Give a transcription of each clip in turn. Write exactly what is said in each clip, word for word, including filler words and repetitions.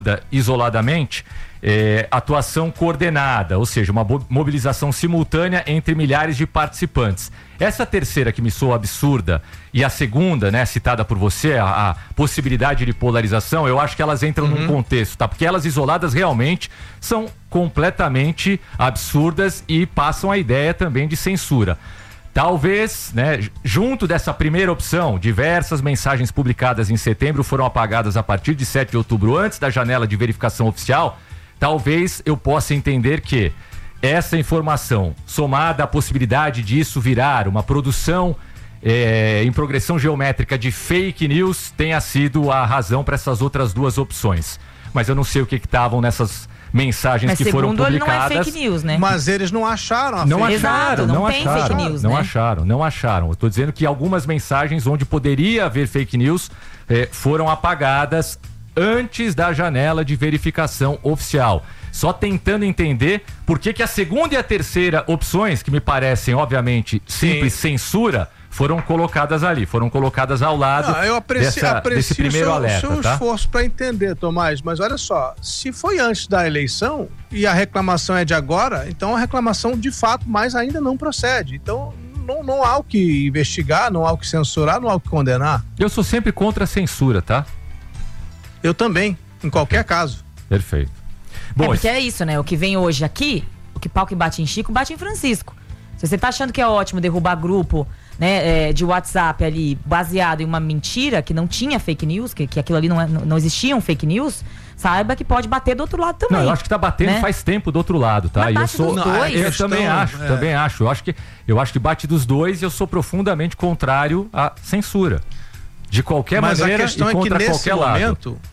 isoladamente, é, atuação coordenada, ou seja, uma mobilização simultânea entre milhares de participantes. Essa terceira que me soa absurda e a segunda, né, citada por você, a, a possibilidade de polarização, eu acho que elas entram uhum. num contexto, tá? Porque elas isoladas realmente são completamente absurdas e passam a ideia também de censura. Talvez, né, junto dessa primeira opção, diversas mensagens publicadas em setembro foram apagadas a partir de sete de outubro, antes da janela de verificação oficial. Talvez eu possa entender que essa informação, somada à possibilidade disso virar uma produção é, em progressão geométrica de fake news, tenha sido a razão para essas outras duas opções. Mas eu não sei o que estavam nessas mensagens mas que foram publicadas. Ele não é fake news, né? Mas eles não acharam a não fake acharam, não, não tem acharam, fake news, não né? acharam, não acharam. Eu estou dizendo que algumas mensagens onde poderia haver fake news eh, foram apagadas antes da janela de verificação oficial. Só tentando entender por que que a segunda e a terceira opções, que me parecem obviamente simples, Sim. censura, foram colocadas ali, foram colocadas ao lado Não, eu aprecio, dessa, aprecio desse primeiro seu, alerta. seu tá? esforço para entender, Tomás, mas olha só, se foi antes da eleição e a reclamação é de agora, então a reclamação de fato mais ainda não procede. Então não, não há o que investigar, não há o que censurar, não há o que condenar. Eu sou sempre contra a censura, tá? Eu também, em qualquer caso. Perfeito. Bom, é porque é isso, né? O que vem hoje aqui, o que pau que bate em Chico, bate em Francisco. Se você tá achando que é ótimo derrubar grupo, né, é, de WhatsApp ali, baseado em uma mentira, que não tinha fake news, que, que aquilo ali não, é, não existiam fake news, saiba que pode bater do outro lado também. Não, eu acho que tá batendo, né? Faz tempo do outro lado, tá? Mas E eu bate sou, dos dois. eu questão, também acho, é. também acho. Eu acho que eu acho que bate dos dois e eu sou profundamente contrário à censura. De qualquer Mas maneira a questão e contra é que nesse qualquer momento, lado.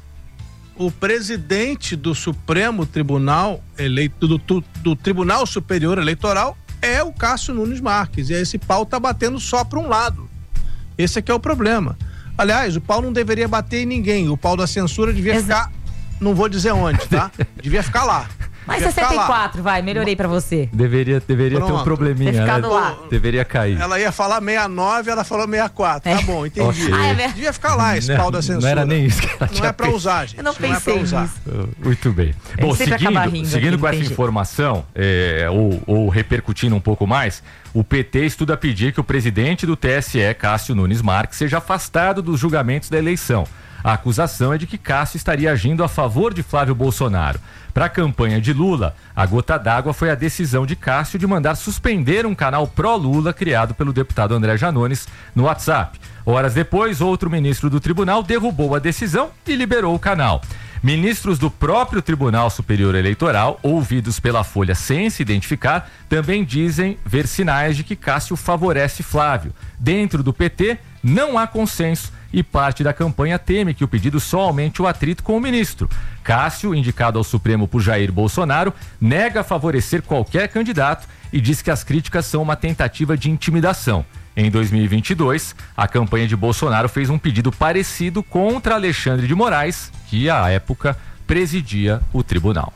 O presidente do Supremo Tribunal eleito do, do, do Tribunal Superior Eleitoral é o Cássio Nunes Marques, e esse pau tá batendo só para um lado. Esse aqui é o problema. Aliás, o pau não deveria bater em ninguém, o pau da censura devia Exato. ficar, não vou dizer onde, tá? Devia ficar lá. Mas devia sessenta e quatro, ficar lá. vai, melhorei pra você. Deveria, deveria ter um probleminha, ter ficado né? lá. Deveria cair. Ela ia falar sessenta e nove, ela falou sessenta e quatro. É. Tá bom, entendi. Okay. Ah, é verdade. Devia ficar lá esse não, pau da censura. Não era nem isso que ela Não tinha é pra usar, gente. Eu não Isso não é pensei pra usar. nisso. Muito bem. Ele Bom, sempre acaba rindo seguindo, seguindo aqui, com não essa tem jeito. informação, é, ou, ou repercutindo um pouco mais, o P T estuda pedir que o presidente do T S E, Cássio Nunes Marques, seja afastado dos julgamentos da eleição. A acusação é de que Cássio estaria agindo a favor de Flávio Bolsonaro. Para a campanha de Lula, a gota d'água foi a decisão de Cássio de mandar suspender um canal pró-Lula criado pelo deputado André Janones no WhatsApp. Horas depois, outro ministro do tribunal derrubou a decisão e liberou o canal. Ministros do próprio Tribunal Superior Eleitoral, ouvidos pela Folha sem se identificar, também dizem ver sinais de que Cássio favorece Flávio. Dentro do P T, não há consenso e parte da campanha teme que o pedido só aumente o atrito com o ministro. Cássio, indicado ao Supremo por Jair Bolsonaro, nega favorecer qualquer candidato e diz que as críticas são uma tentativa de intimidação. Em dois mil e vinte e dois, a campanha de Bolsonaro fez um pedido parecido contra Alexandre de Moraes, que à época presidia o tribunal.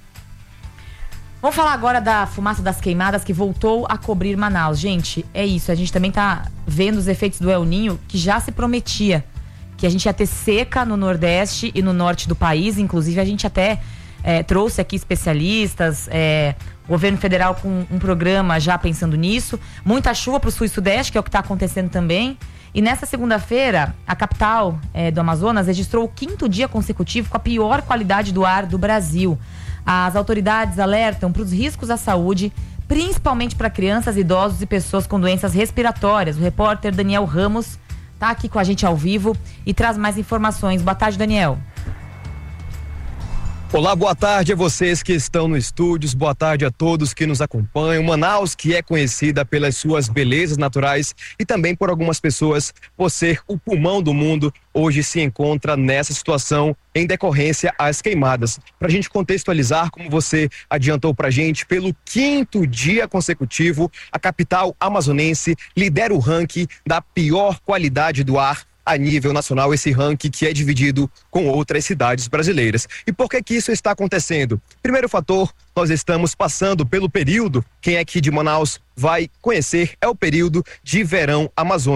Vamos falar agora da fumaça das queimadas que voltou a cobrir Manaus. Gente, é isso, a gente também tá vendo os efeitos do El Niño, que já se prometia que a gente ia ter seca no Nordeste e no Norte do país. Inclusive a gente até é, trouxe aqui especialistas, é, o governo federal com um programa já pensando nisso. Muita chuva para o Sul e Sudeste, que é o que está acontecendo também. E nesta segunda-feira, a capital é, do Amazonas registrou o quinto dia consecutivo com a pior qualidade do ar do Brasil. As autoridades alertam para os riscos à saúde, principalmente para crianças, idosos e pessoas com doenças respiratórias. O repórter Daniel Ramos está aqui com a gente ao vivo e traz mais informações. Boa tarde, Daniel. Olá, boa tarde a vocês que estão no estúdios, boa tarde a todos que nos acompanham. Manaus, que é conhecida pelas suas belezas naturais e também por algumas pessoas por ser o pulmão do mundo, hoje se encontra nessa situação em decorrência às queimadas. Para a gente contextualizar, como você adiantou para a gente, pelo quinto dia consecutivo, a capital amazonense lidera o ranking da pior qualidade do ar a nível nacional, esse ranking que é dividido com outras cidades brasileiras. E por que que isso está acontecendo? Primeiro fator, nós estamos passando pelo período, quem é aqui de Manaus vai conhecer, é o período de verão amazônico.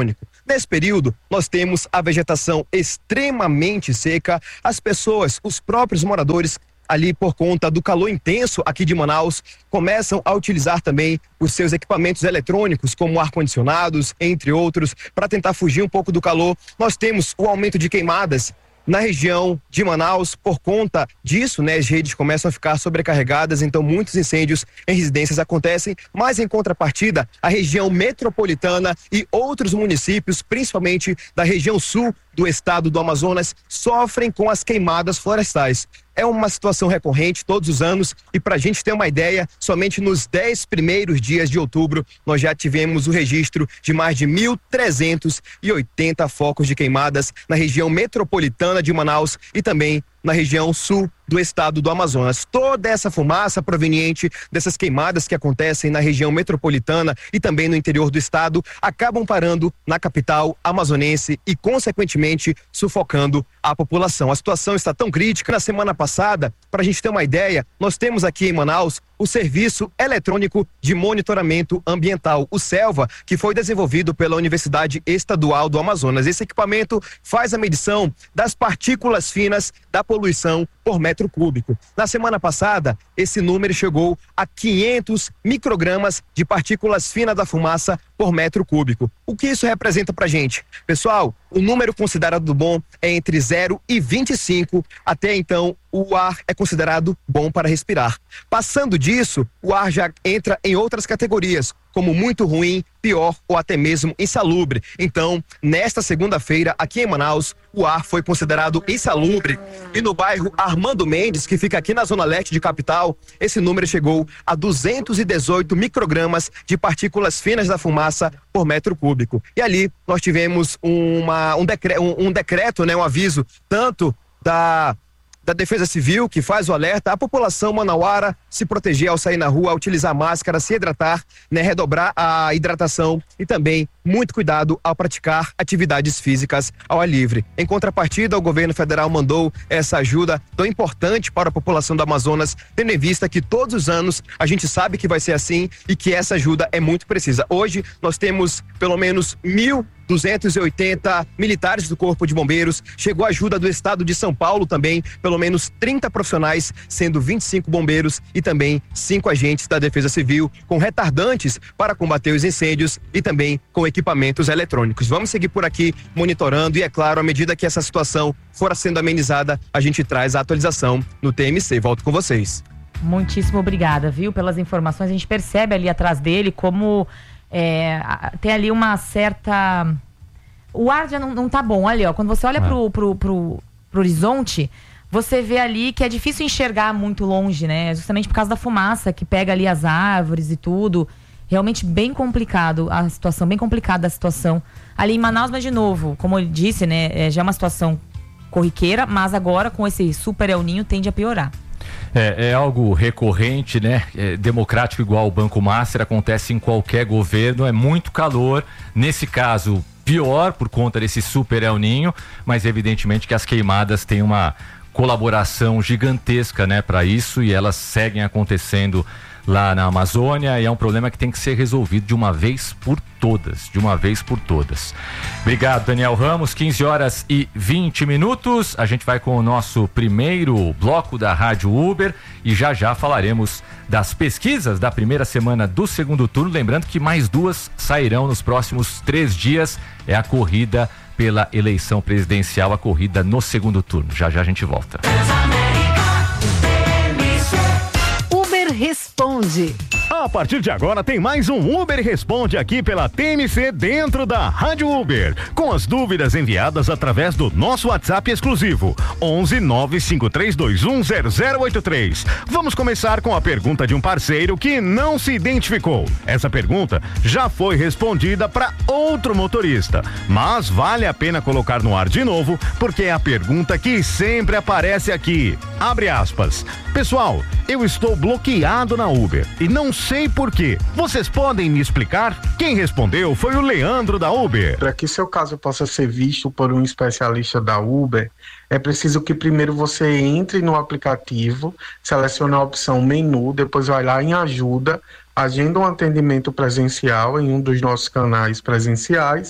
Nesse período, nós temos a vegetação extremamente seca, as pessoas, os próprios moradores, ali por conta do calor intenso aqui de Manaus, começam a utilizar também os seus equipamentos eletrônicos, como ar-condicionados, entre outros, para tentar fugir um pouco do calor. Nós temos o aumento de queimadas na região de Manaus. Por conta disso, né, as redes começam a ficar sobrecarregadas, então muitos incêndios em residências acontecem, mas em contrapartida, a região metropolitana e outros municípios, principalmente da região sul do estado do Amazonas, sofrem com as queimadas florestais. É uma situação recorrente todos os anos e, para a gente ter uma ideia, somente nos dez primeiros dias de outubro nós já tivemos o registro de mais de mil trezentos e oitenta focos de queimadas na região metropolitana de Manaus e também na região sul do estado do Amazonas. Toda essa fumaça proveniente dessas queimadas que acontecem na região metropolitana e também no interior do estado acabam parando na capital amazonense e, consequentemente, sufocando a população. A situação está tão crítica. Na semana passada, para a gente ter uma ideia, nós temos aqui em Manaus o Serviço Eletrônico de Monitoramento Ambiental, o SELVA, que foi desenvolvido pela Universidade Estadual do Amazonas. Esse equipamento faz a medição das partículas finas da poluição por metro cúbico. Na semana passada, esse número chegou a quinhentos microgramas de partículas finas da fumaça por metro cúbico. O que isso representa pra gente? Pessoal, o número considerado bom é entre zero e vinte e cinco. Até então, o ar é considerado bom para respirar. Passando disso, o ar já entra em outras categorias, como muito ruim, pior ou até mesmo insalubre. Então, nesta segunda-feira, aqui em Manaus, o ar foi considerado insalubre. E no bairro Armando Mendes, que fica aqui na zona leste de capital, esse número chegou a duzentos e dezoito microgramas de partículas finas da fumaça por metro cúbico. E ali nós tivemos uma, um, decre, um, um decreto, né, um aviso, tanto da... da Defesa Civil, que faz o alerta à população manauara se proteger ao sair na rua, utilizar máscara, se hidratar, né, redobrar a hidratação e também muito cuidado ao praticar atividades físicas ao ar livre. Em contrapartida, o governo federal mandou essa ajuda tão importante para a população do Amazonas, tendo em vista que todos os anos a gente sabe que vai ser assim e que essa ajuda é muito precisa. Hoje nós temos pelo menos mil duzentos e oitenta militares do Corpo de Bombeiros, chegou a ajuda do estado de São Paulo também, pelo menos trinta profissionais, sendo vinte e cinco bombeiros e também cinco agentes da Defesa Civil, com retardantes para combater os incêndios e também com equipamentos eletrônicos. Vamos seguir por aqui monitorando e, é claro, à medida que essa situação for sendo amenizada, a gente traz a atualização no T M C. Volto com vocês. Muitíssimo obrigada, viu, pelas informações. A gente percebe ali atrás dele como É, tem ali uma certa... O ar já não, não tá bom. Olha, ó, quando você olha é. pro, pro, pro, pro horizonte, você vê ali que é difícil enxergar muito longe, né? Justamente por causa da fumaça que pega ali as árvores e tudo. Realmente bem complicado a situação, bem complicada a situação. Ali em Manaus, mas de novo, como ele disse, né? É, já é uma situação corriqueira, mas agora com esse super El Ninho tende a piorar. É, é algo recorrente, né? É, democrático igual o Banco Master, acontece em qualquer governo, é muito calor, nesse caso pior por conta desse super El Ninho, mas evidentemente que as queimadas têm uma colaboração gigantesca, né, para isso, e elas seguem acontecendo lá na Amazônia, e é um problema que tem que ser resolvido de uma vez por todas, de uma vez por todas. Obrigado, Daniel Ramos. Quinze horas e vinte minutos, a gente vai com o nosso primeiro bloco da Rádio Uber e já já falaremos das pesquisas da primeira semana do segundo turno, lembrando que mais duas sairão nos próximos três dias, é a corrida pela eleição presidencial, a corrida no segundo turno. Já já a gente volta. Responde. A partir de agora tem mais um Uber Responde aqui pela T M C dentro da Rádio Uber, com as dúvidas enviadas através do nosso WhatsApp exclusivo onze nove cinco três dois um zero zero oito três. Vamos começar com a pergunta de um parceiro que não se identificou. Essa pergunta já foi respondida para outro motorista, mas vale a pena colocar no ar de novo porque é a pergunta que sempre aparece aqui. Abre aspas. Pessoal, eu estou bloqueado na Uber e não sei por quê. Vocês podem me explicar? Quem respondeu foi o Leandro da Uber. Para que seu caso possa ser visto por um especialista da Uber, é preciso que primeiro você entre no aplicativo, selecione a opção menu, depois vai lá em ajuda, agenda um atendimento presencial em um dos nossos canais presenciais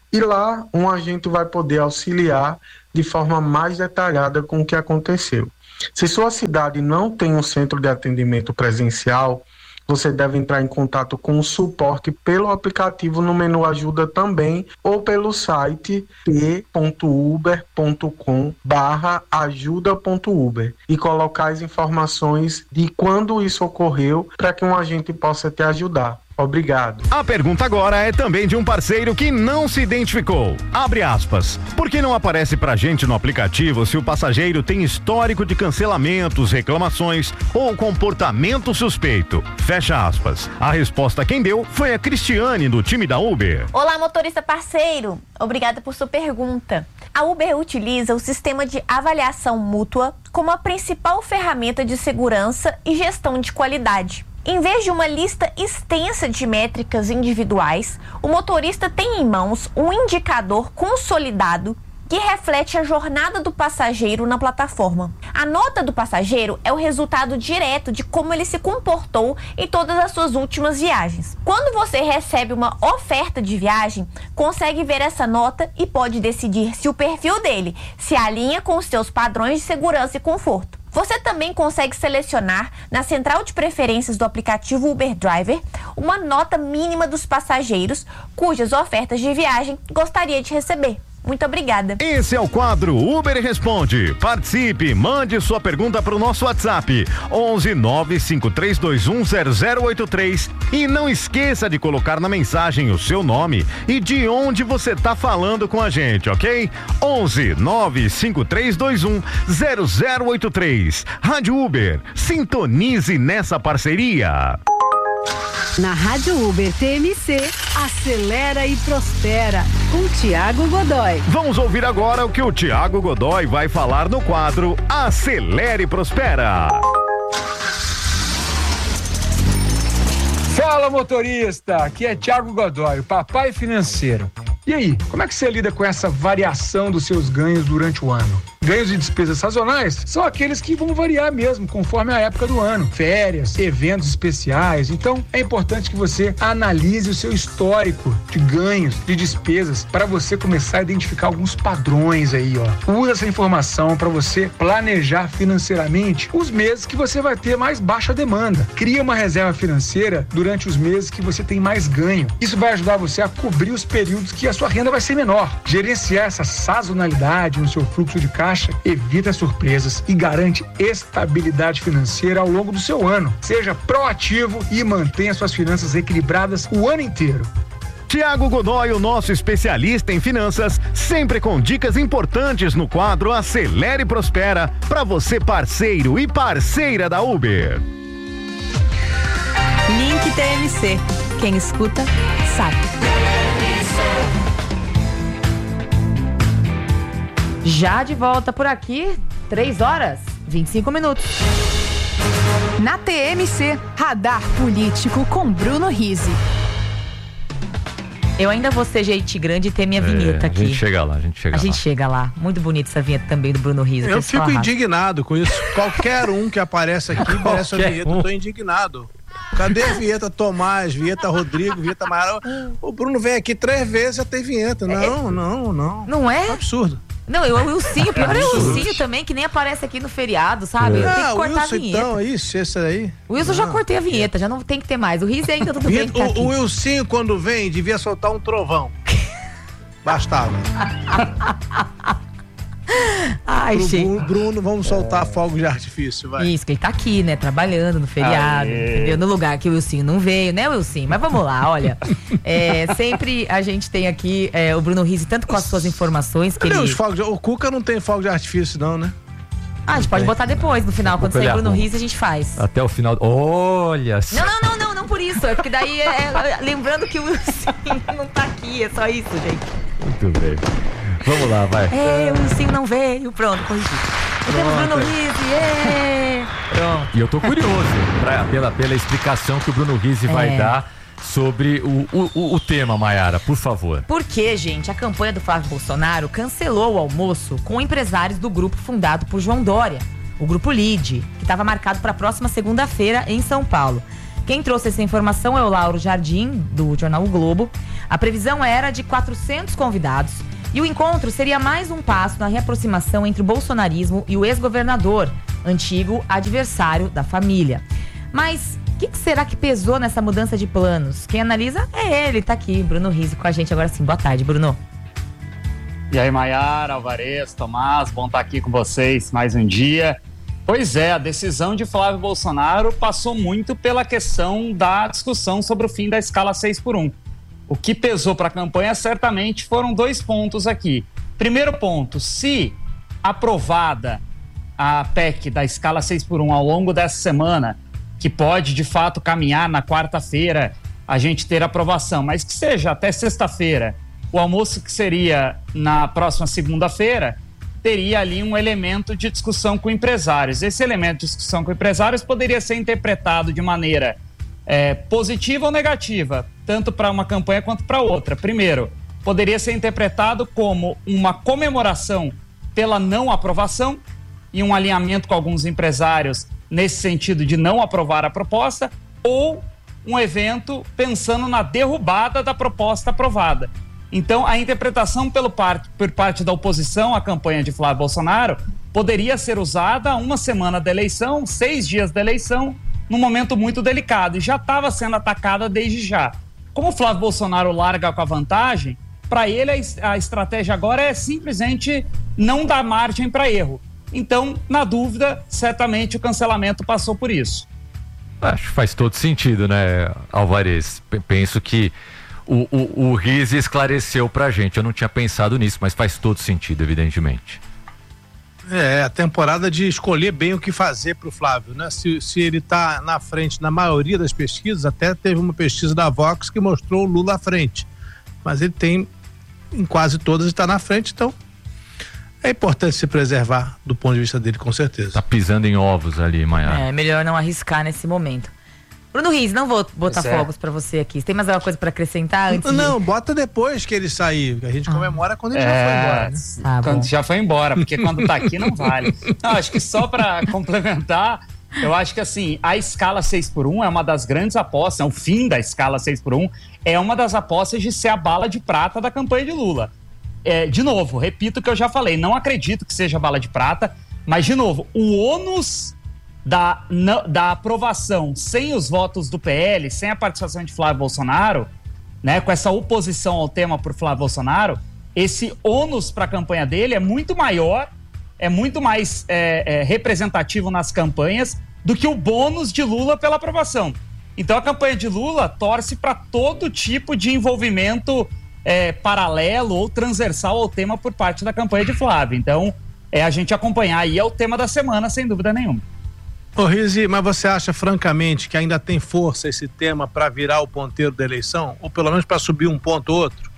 e lá um agente vai poder auxiliar de forma mais detalhada com o que aconteceu. Se sua cidade não tem um centro de atendimento presencial, você deve entrar em contato com o suporte pelo aplicativo no menu Ajuda também ou pelo site t ponto uber ponto com barra ajuda ponto uber e colocar as informações de quando isso ocorreu para que um agente possa te ajudar. Obrigado. A pergunta agora é também de um parceiro que não se identificou. Abre aspas. Por que não aparece pra gente no aplicativo se o passageiro tem histórico de cancelamentos, reclamações ou comportamento suspeito? Fecha aspas. A resposta quem deu foi a Cristiane, do time da Uber. Olá, motorista parceiro. Obrigada por sua pergunta. A Uber utiliza o sistema de avaliação mútua como a principal ferramenta de segurança e gestão de qualidade. Em vez de uma lista extensa de métricas individuais, o motorista tem em mãos um indicador consolidado que reflete a jornada do passageiro na plataforma. A nota do passageiro é o resultado direto de como ele se comportou em todas as suas últimas viagens. Quando você recebe uma oferta de viagem, consegue ver essa nota e pode decidir se o perfil dele se alinha com os seus padrões de segurança e conforto. Você também consegue selecionar na central de preferências do aplicativo Uber Driver uma nota mínima dos passageiros cujas ofertas de viagem gostaria de receber. Muito obrigada. Esse é o quadro Uber Responde. Participe, mande sua pergunta para o nosso WhatsApp onze nove cinco três dois um zero zero oito três e não esqueça de colocar na mensagem o seu nome e de onde você está falando com a gente, ok? onze nove cinco três dois um zero zero oito três. Rádio Uber, sintonize nessa parceria. Na Rádio Uber T M C, acelera e prospera, com Tiago Godoy. Vamos ouvir agora o que o Tiago Godoy vai falar no quadro Acelera e Prospera. Fala, motorista, aqui é Tiago Godoy, o papai financeiro. E aí, como é que você lida com essa variação dos seus ganhos durante o ano? Ganhos e despesas sazonais são aqueles que vão variar mesmo, conforme a época do ano. Férias, eventos especiais. Então, é importante que você analise o seu histórico de ganhos, de despesas, para você começar a identificar alguns padrões aí, ó. Usa essa informação para você planejar financeiramente os meses que você vai ter mais baixa demanda. Cria uma reserva financeira durante os meses que você tem mais ganho. Isso vai ajudar você a cobrir os períodos que a sua renda vai ser menor. Gerenciar essa sazonalidade no seu fluxo de caixa evita surpresas e garante estabilidade financeira ao longo do seu ano. Seja proativo e mantenha suas finanças equilibradas o ano inteiro. Tiago Godoy, o nosso especialista em finanças, sempre com dicas importantes no quadro Acelera e Prospera, para você parceiro e parceira da Uber. Link T M C. Quem escuta, sabe. Já de volta por aqui, três horas, vinte e cinco minutos. Na T M C, Radar Político com Bruno Rizzi. Eu ainda vou ser gente grande e ter minha vinheta é, aqui. A gente chega lá, a gente chega a lá. A gente chega lá. Muito bonita essa vinheta também do Bruno Rizzi. Eu fico indignado com isso. Qualquer um que aparece aqui merece a vinheta. Um. Eu tô indignado. Cadê a vinheta Tomás, vinheta Rodrigo, vinheta Mara? O Bruno vem aqui três vezes e já tem vinheta. Não, não, não. Não é? É um absurdo. Não, eu, o Wilsinho, pior é o Wilsinho também, que nem aparece aqui no feriado, sabe? Eu ah, tenho que cortar Wilson, a vinheta. Então, isso, esse aí. O Wilson já cortei a vinheta, já não tem que ter mais. O Rizzi ainda tudo bem que tá aqui. O, o Wilsinho, quando vem, devia soltar um trovão. Bastava. Ai, Pro gente. Bruno, vamos soltar fogo de artifício, vai. Isso, que ele tá aqui, né? Trabalhando no feriado, Aê. entendeu? No lugar que o Wilsinho não veio, né, Wilsinho? Mas vamos lá, olha. É, sempre a gente tem aqui é, o Bruno Rizzi, tanto com as suas informações que Cadê ele... os fogos de... O Cuca não tem fogo de artifício, não, né? Ah, a gente pode botar depois, no final, quando sair o Bruno Rizzi, a gente faz. Até o final. Olha! Não, não, não, não, não por isso. É porque daí, é, é, lembrando que o Wilsinho não tá aqui, é só isso, gente. Muito bem. Vamos lá, vai. É, o Wilsinho não veio. Pronto, corrigi. Temos Bruno Rizzi, é. Pronto. E eu tô curioso pra, pela, pela explicação que o Bruno Rizzi é. vai dar sobre o, o, o tema, Maiara, por favor. Porque, gente, a campanha do Flávio Bolsonaro cancelou o almoço com empresários do grupo fundado por João Dória, o Grupo Lide, que estava marcado para a próxima segunda-feira em São Paulo. Quem trouxe essa informação é o Lauro Jardim, do jornal O Globo. A previsão era de quatrocentos convidados e o encontro seria mais um passo na reaproximação entre o bolsonarismo e o ex-governador, antigo adversário da família. Mas o que, que será que pesou nessa mudança de planos? Quem analisa é ele, tá aqui, Bruno Rizzi com a gente agora sim. Boa tarde, Bruno. E aí, Maiara, Alvarez, Tomás, bom estar aqui com vocês mais um dia. Pois é, a decisão de Flávio Bolsonaro passou muito pela questão da discussão sobre o fim da escala seis por um. O que pesou para a campanha certamente foram dois pontos aqui. Primeiro ponto, se aprovada a P E C da escala seis por um ao longo dessa semana, que pode de fato caminhar na quarta-feira a gente ter aprovação, mas que seja até sexta-feira, o almoço que seria na próxima segunda-feira, teria ali um elemento de discussão com empresários. Esse elemento de discussão com empresários poderia ser interpretado de maneira é, positiva ou negativa, tanto para uma campanha quanto para outra. Primeiro, poderia ser interpretado como uma comemoração pela não aprovação e um alinhamento com alguns empresários nesse sentido de não aprovar a proposta, ou um evento pensando na derrubada da proposta aprovada. Então, a interpretação pelo parte, por parte da oposição à campanha de Flávio Bolsonaro poderia ser usada uma semana da eleição, seis dias da eleição, num momento muito delicado, e já estava sendo atacada desde já. Como o Flávio Bolsonaro larga com a vantagem, para ele a, a estratégia agora é simplesmente não dar margem para erro. Então, na dúvida, certamente o cancelamento passou por isso. Acho que faz todo sentido, né, Alvarez? P- penso que o, o, o Rizzi esclareceu pra gente. Eu não tinha pensado nisso, mas faz todo sentido, evidentemente. É, a temporada de escolher bem o que fazer pro Flávio, né? Se, se ele tá na frente na maioria das pesquisas, até teve uma pesquisa da Vox que mostrou o Lula à frente. Mas ele tem, em quase todas, está na frente, então é importante se preservar do ponto de vista dele, com certeza. Tá pisando em ovos ali, Maiara. É, melhor não arriscar nesse momento. Bruno Rizzi, não vou botar Pois é. fogos pra você aqui. Você tem mais alguma coisa pra acrescentar antes? Não, de... bota depois que ele sair. A gente Ah. comemora quando ele É, já foi embora, né? Tá quando bom. já foi embora, porque quando tá aqui não vale. Não, acho que só para complementar, eu acho que assim, a escala seis por um é uma das grandes apostas, o fim da escala seis por um é uma das apostas de ser a bala de prata da campanha de Lula. É, de novo, repito o que eu já falei, não acredito que seja bala de prata, mas de novo, o ônus da, na, da aprovação sem os votos do P L, sem a participação de Flávio Bolsonaro, né, com essa oposição ao tema por Flávio Bolsonaro, esse ônus para a campanha dele é muito maior, é muito mais é, é, representativo nas campanhas do que o bônus de Lula pela aprovação. Então a campanha de Lula torce para todo tipo de envolvimento é, paralelo ou transversal ao tema por parte da campanha de Flávio. Então é a gente acompanhar aí, é o tema da semana, sem dúvida nenhuma. Ô Rizzi, mas você acha francamente que ainda tem força esse tema para virar o ponteiro da eleição? Ou pelo menos para subir um ponto ou outro?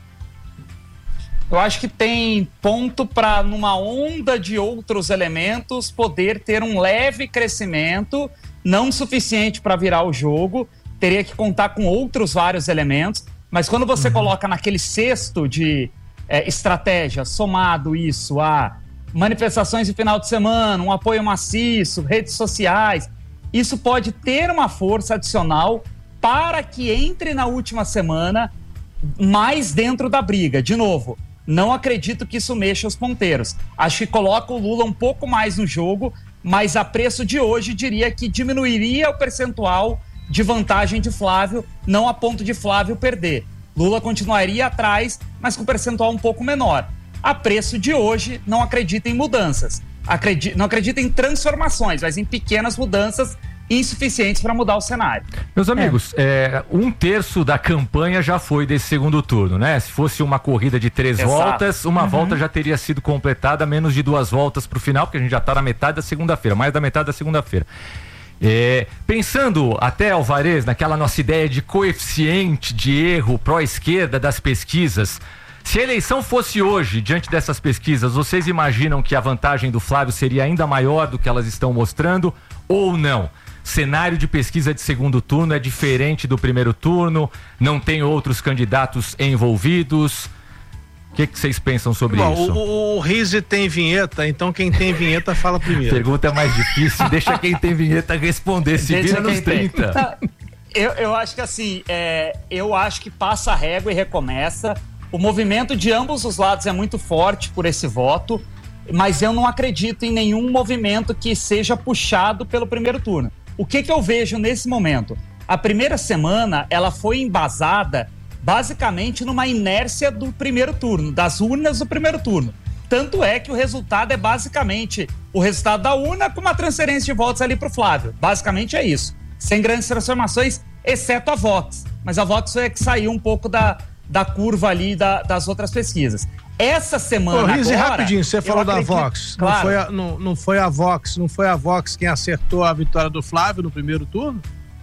Eu acho que tem ponto para, numa onda de outros elementos, poder ter um leve crescimento, não suficiente para virar o jogo, teria que contar com outros vários elementos, mas quando você uhum. coloca naquele cesto de é, estratégia, somado isso a manifestações de final de semana, um apoio maciço, redes sociais, isso pode ter uma força adicional para que entre na última semana mais dentro da briga. De novo, não acredito que isso mexa os ponteiros. Acho que coloca o Lula um pouco mais no jogo, mas a preço de hoje diria que diminuiria o percentual de vantagem de Flávio, não a ponto de Flávio perder. Lula continuaria atrás, mas com percentual um pouco menor. A preço de hoje, não acredito em mudanças. Acredito, não acredito em transformações, mas em pequenas mudanças insuficientes para mudar o cenário. Meus amigos, é. É, um terço da campanha já foi desse segundo turno, né? Se fosse uma corrida de três Exato. voltas, uma Uhum. volta já teria sido completada, menos de duas voltas para o final, porque a gente já está na metade da segunda-feira, mais da metade da segunda-feira. É, pensando até, Alvarez, naquela nossa ideia de coeficiente de erro pró-esquerda das pesquisas, se a eleição fosse hoje, diante dessas pesquisas, vocês imaginam que a vantagem do Flávio seria ainda maior do que elas estão mostrando ou não? Cenário de pesquisa de segundo turno é diferente do primeiro turno, não tem outros candidatos envolvidos. O que que vocês pensam sobre Bom, isso? O, o Rizzi tem vinheta, então quem tem vinheta fala primeiro. Pergunta mais difícil, deixa quem tem vinheta responder, se Deixa vira nos quem tem. trinta. Tá. Eu, eu acho que assim, é, eu acho que passa a régua e recomeça. O movimento de ambos os lados é muito forte por esse voto, mas eu não acredito em nenhum movimento que seja puxado pelo primeiro turno. O que, que eu vejo nesse momento? A primeira semana, ela foi embasada basicamente numa inércia do primeiro turno, das urnas do primeiro turno. Tanto é que o resultado é basicamente o resultado da urna com uma transferência de votos ali para o Flávio. Basicamente é isso. Sem grandes transformações, exceto a Vox. Mas a Vox é que saiu um pouco da, da curva ali da, das outras pesquisas. Essa semana Ô, Rizzi, agora... rapidinho, você falou acredito, da Vox. Claro. Não, foi a, não, não foi a Vox, não foi a Vox quem acertou a vitória do Flávio no primeiro turno?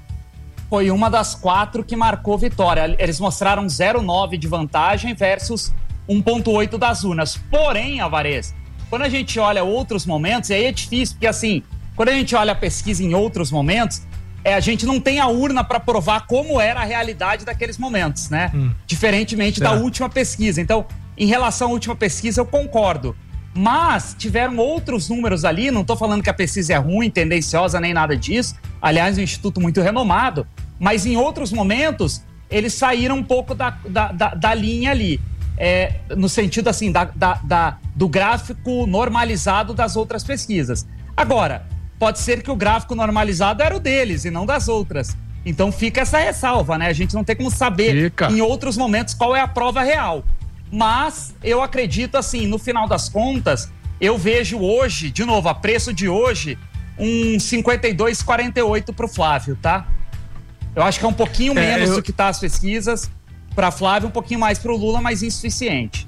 Foi uma das quatro que marcou vitória. Eles mostraram zero vírgula nove de vantagem versus um vírgula oito das urnas. Porém, Alvarez, quando a gente olha outros momentos, e aí é difícil, porque assim, quando a gente olha a pesquisa em outros momentos, é, a gente não tem a urna para provar como era a realidade daqueles momentos, né? Hum. Diferentemente certo. Da última pesquisa. Então, em relação à última pesquisa, eu concordo. Mas tiveram outros números ali, não estou falando que a pesquisa é ruim, tendenciosa, nem nada disso. Aliás, é um instituto muito renomado. Mas em outros momentos, eles saíram um pouco da, da, da, da linha ali. É, no sentido assim, da, da, da, do gráfico normalizado das outras pesquisas. Agora, pode ser que o gráfico normalizado era o deles e não das outras. Então fica essa ressalva, né? A gente não tem como saber fica. Em outros momentos qual é a prova real. Mas eu acredito assim, no final das contas, eu vejo hoje, de novo, a preço de hoje, um cinquenta e dois a quarenta e oito pro Flávio, tá? Eu acho que é um pouquinho menos é, eu... do que tá as pesquisas para Flávio, um pouquinho mais pro Lula, mas insuficiente.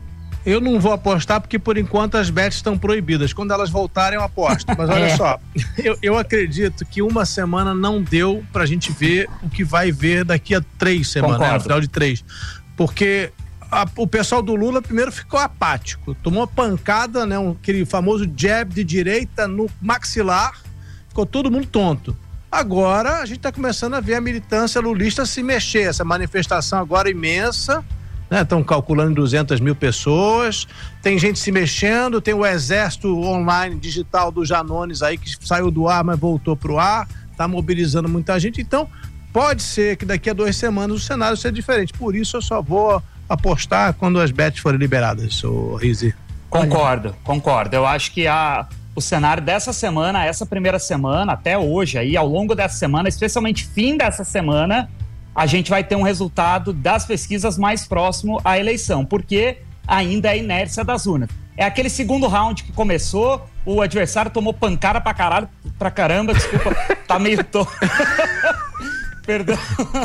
Eu não vou apostar porque, por enquanto, as bets estão proibidas. Quando elas voltarem, eu aposto. Mas olha é. só, eu, eu acredito que uma semana não deu pra gente ver o que vai ver daqui a três semanas, né? No final de três. Porque a, o pessoal do Lula primeiro ficou apático. Tomou uma pancada, né? Um, aquele famoso jab de direita no maxilar. Ficou todo mundo tonto. Agora, a gente tá começando a ver a militância lulista se mexer. Essa manifestação agora imensa. Estão né, calculando duzentas mil pessoas, tem gente se mexendo, tem o exército online digital do Janones aí que saiu do ar, mas voltou pro ar, está mobilizando muita gente. Então pode ser que daqui a duas semanas o cenário seja diferente, por isso eu só vou apostar quando as bets forem liberadas, ô Rizzi. Concordo, concordo, eu acho que a, o cenário dessa semana, essa primeira semana, até hoje aí, ao longo dessa semana, especialmente fim dessa semana, a gente vai ter um resultado das pesquisas mais próximo à eleição, porque ainda é a inércia das urnas. É aquele segundo round que começou, o adversário tomou pancada pra caralho, pra caramba, desculpa, tá meio to... Perdão.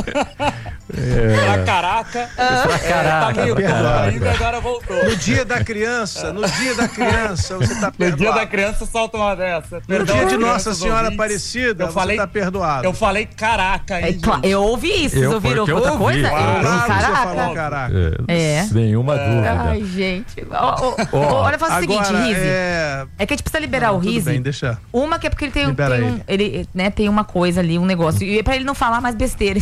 É. Pra caraca. Ah. Pra caraca. É, tá meio todo ainda, agora voltou. No dia da criança, no dia da criança, você tá perdoado. No dia da criança, solta uma dessa. No Perdão, dia de Nossa Senhora ouvintes. Aparecida, eu você falei, tá perdoado. Eu falei caraca, hein, é, eu ouvi isso, vocês ouviram outra ouvi. coisa? Claro, eu ouvi caraca. Falou caraca. É, é. Sem nenhuma dúvida. Ai, gente. Oh, oh, oh, olha, faz o seguinte, Rizzi. É... é que a gente precisa liberar não, o Rizzi. Bem, deixa. Uma que é porque ele tem, tem, um, ele. ele né, tem uma coisa ali, um negócio. E é pra ele não falar mais besteira.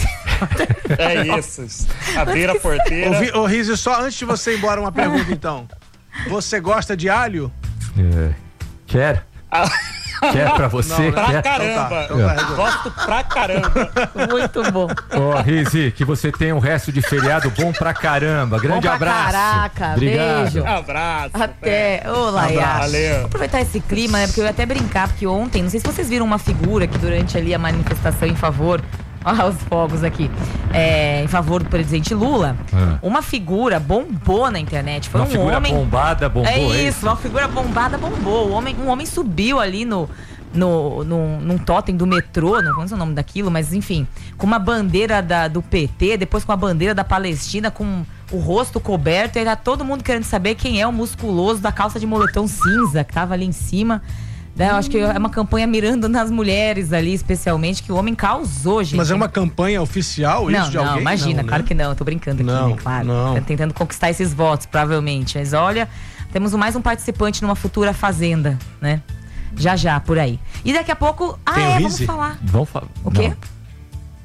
É isso. Abrir a porteira. Ô, Rizzi, só antes de você ir embora, uma pergunta então. Você gosta de alho? É. Quer? Ah. Quer pra você? Não, né? Pra Quer? caramba. Então tá. Então tá. Gosto pra caramba. Muito bom. Ó, oh, Rizzi, que você tenha um resto de feriado bom pra caramba. Grande bom pra abraço. Caraca, obrigado. Beijo. Abraço. Até. Ô, Laia. Valeu. Vou aproveitar esse clima, né? Porque eu ia até brincar, porque ontem, não sei se vocês viram uma figura que durante ali a manifestação em favor. Olha os fogos aqui. É, em favor do presidente Lula. Ah. Uma figura bombou na internet. Foi uma um figura homem. bombada bombou. É isso, uma figura bombada bombou. O homem, um homem subiu ali no. No, no, num totem do metrô, não sei o nome daquilo, mas enfim, com uma bandeira da, do P T, depois com a bandeira da Palestina, com o rosto coberto, e era todo mundo querendo saber quem é o musculoso da calça de moletom cinza que tava ali em cima. Eu acho que é uma campanha mirando nas mulheres ali, especialmente, que o homem causou, gente. Mas é uma campanha oficial isso não, de não, alguém? Imagina, não, né? claro que não, tô brincando aqui, não, né, claro. Não. Tá tentando conquistar esses votos, provavelmente. Mas olha, temos mais um participante numa futura fazenda, né? Já já, por aí. E daqui a pouco... Ah, Tem é, o vamos falar. Vamos falar. O quê?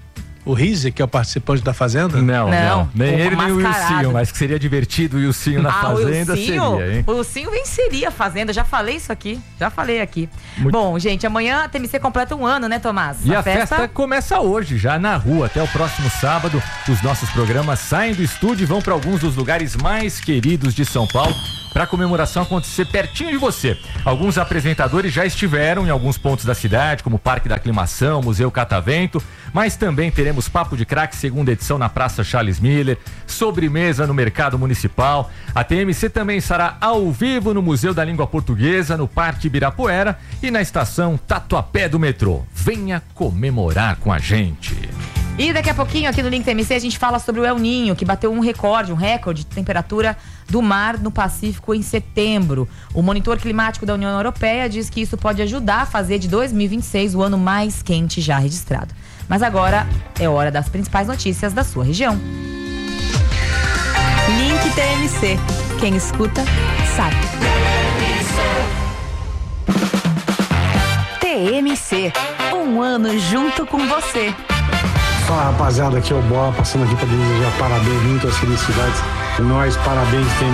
O Rizzi, que é o participante da Fazenda? Não, não. não. Nem o ele nem o mascarado. Wilsinho, mas que seria divertido o Wilsinho na ah, Fazenda o Wilsinho, seria, hein? O Wilsinho venceria a Fazenda, já falei isso aqui, já falei aqui. Muito... Bom, gente, amanhã a T M C completa um ano, né, Tomás? E a, a festa... festa começa hoje, já na rua, até o próximo sábado. Os nossos programas saem do estúdio e vão para alguns dos lugares mais queridos de São Paulo, para a comemoração acontecer pertinho de você. Alguns apresentadores já estiveram em alguns pontos da cidade, como o Parque da Aclimação, Museu Catavento, mas também teremos Papo de Craque, segunda edição na Praça Charles Miller, sobremesa no Mercado Municipal. A T M C também estará ao vivo no Museu da Língua Portuguesa, no Parque Ibirapuera e na estação Tatuapé do metrô. Venha comemorar com a gente. E daqui a pouquinho, aqui no Link T M C, a gente fala sobre o El Ninho, que bateu um recorde, um recorde de temperatura do mar no Pacífico em setembro. O monitor climático da União Europeia diz que isso pode ajudar a fazer de dois mil e vinte e seis o ano mais quente já registrado. Mas agora é hora das principais notícias da sua região. Link T M C. Quem escuta, sabe. T M C. Um ano junto com você. Fala, rapaziada, aqui é o Bola, passando aqui para desejar parabéns, muitas felicidades. Nós, parabéns, T M C.